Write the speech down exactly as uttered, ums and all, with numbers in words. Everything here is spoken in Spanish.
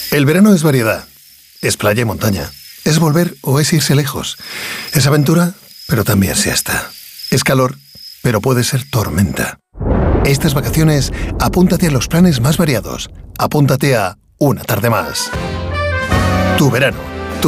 El verano es variedad. Es playa y montaña. Es volver o es irse lejos. Es aventura, pero también siesta. Es calor, pero puede ser tormenta. Estas vacaciones, apúntate a los planes más variados. Apúntate a Una Tarde Más. Tu verano.